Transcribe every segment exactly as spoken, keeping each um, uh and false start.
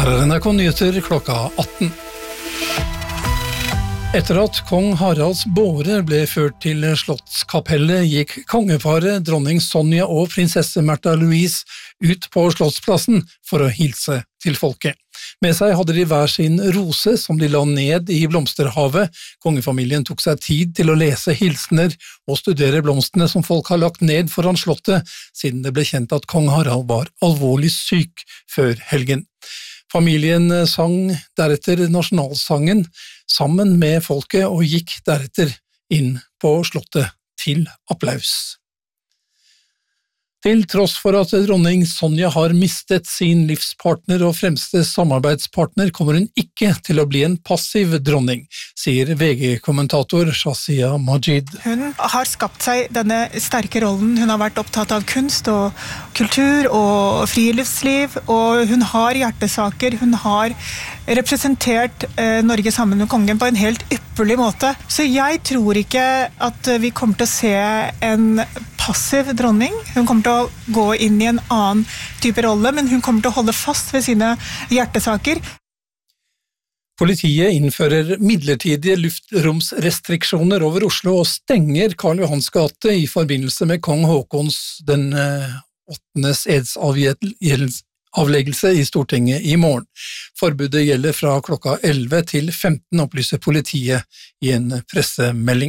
Her er N R K Nyheter klokka atten. Etter at kong Haralds båre ble ført til Slottskapellet, gikk kongeparet, dronning Sonja og prinsesse Märtha Louise ut på Slottsplassen for å hilse til folket. Med seg hadde de hver sin rose som de la ned i blomsterhavet. Kongefamilien tok seg tid til å lese hilsener og studere blomstene som folk har lagt ned foran slottet, siden det ble kjent at kong Harald var alvorlig syk før helgen. Familien sang deretter nasjonalsangen sammen med folket og gikk deretter inn på slottet til applaus. Til tross for at dronning Sonja har mistet sin livspartner og fremste samarbeidspartner, kommer hun ikke til å bli en passiv dronning, sier V G-kommentator Shazia Majid. Hun har skapt seg denne sterke rollen. Hun har vært opptatt av kunst og kultur og friluftsliv, og hun har hjertesaker. Hun har representert eh, Norge sammen med kongen på en helt ypperlig måte. Så jeg tror ikke at vi kommer til å se en passiv dronning. Hun kommer til å gå inn i en annen type rolle, men hun kommer til å holde fast ved sine hjertesaker. Politiet innfører midlertidige luftromsrestriksjoner over Oslo og stenger Karl Johans gate i forbindelse med kong Haakons den åttendes edsavleggelse i Stortinget i morgen. Forbudet gjelder fra klokka elleve til femten, opplyser politiet i en pressemelding.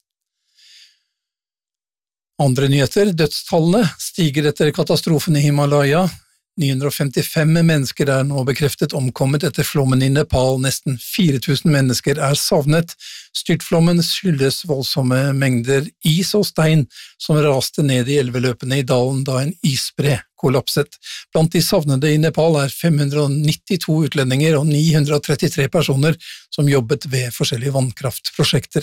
Andre nyheter, dødstallene stiger etter katastrofen i Himalaya. ni hundre og femtifem mennesker er nå bekreftet omkommet etter flommen i Nepal. Nesten fire tusen mennesker er savnet. Styrtflommen skyldes voldsomme mengder is og stein som raste ned i elveløpene i dalen da en isbre kollapset. Blant de savnede i Nepal er fem hundre og nittito utlendinger og ni hundre og trettitre personer som jobbet ved forskjellige vannkraftprosjekter.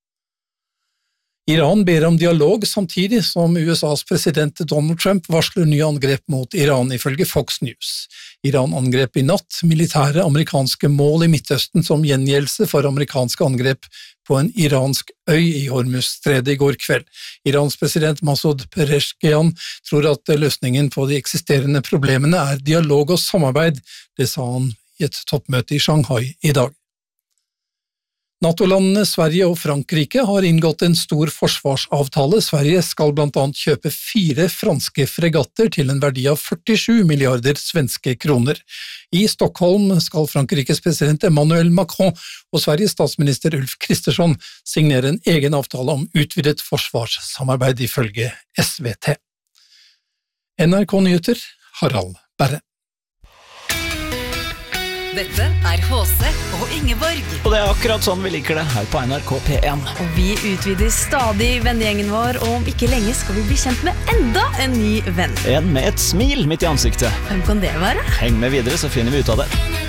Iran ber om dialog samtidig som U S A's president Donald Trump varsler nye angrep mot Iran, ifølge Fox News. Iran angrep i natt militære amerikanske mål i Midtøsten som gjengjeldelse for amerikanske angrep på en iransk øy i Hormuzstredet i går kveld. Irans president Masoud Pezeshkian tror at løsningen på de eksisterende problemene er dialog og samarbeid. Det sa han i et toppmøte i Shanghai i dag. NATO-landene Sverige og Frankrike har inngått en stor forsvarsavtale. Sverige skal blant annet kjøpe fire franske fregatter til en verdi av førtisju milliarder svenske kroner. I Stockholm skal Frankrikes president Emmanuel Macron og Sveriges statsminister Ulf Kristersson signere en egen avtale om utvidet forsvarssamarbeid, ifølge S V T. N R K Nyheter, Harald Berre. Dette er H C og Ingeborg. Og det er akkurat sånn vi liker det her på N R K P én. Og vi utvider stadig vennegjengen vår, og om ikke lenge skal vi bli kjent med enda en ny venn. En med et smil midt i ansiktet. Hvem kan det være? Heng med videre, så finner vi ut av det.